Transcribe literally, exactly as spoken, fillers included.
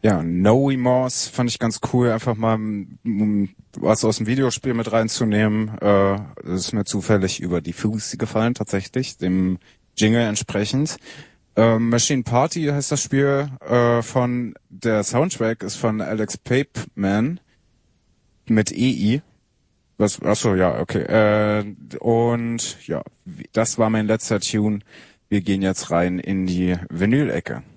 Ja, No Remorse fand ich ganz cool, einfach mal um, was aus dem Videospiel mit reinzunehmen. Äh, das ist mir zufällig über die Diffuse gefallen, tatsächlich, dem Jingle entsprechend. Äh, Machine Party heißt das Spiel, äh, von der Soundtrack ist von Alex Papeman mit E I. Was, achso, ja, okay. Äh, und ja, das war mein letzter Tune. Wir gehen jetzt rein in die Vinyl-Ecke.